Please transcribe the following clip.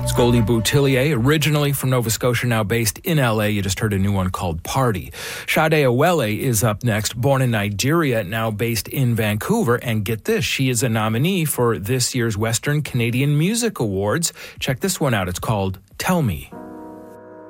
Goldie Boutillier, originally from Nova Scotia, now based in LA. You just heard a new one called Party. Sade Awele is up next, born in Nigeria, now based in Vancouver. And get this, she is a nominee for this year's Western Canadian Music Awards. Check this one out. It's called Tell Me.